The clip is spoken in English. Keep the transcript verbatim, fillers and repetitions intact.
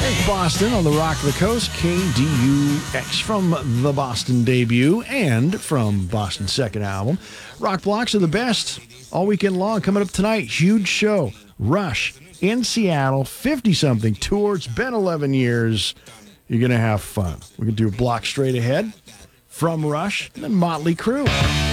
Boston on the Rock of the Coast, K D U X from the Boston debut and from Boston's second album. Rock blocks are the best all weekend long. Coming up tonight, huge show. Rush in Seattle, fifty-something tour. It's been eleven years. You're going to have fun. We're going to do a block straight ahead from Rush and then Motley Crue.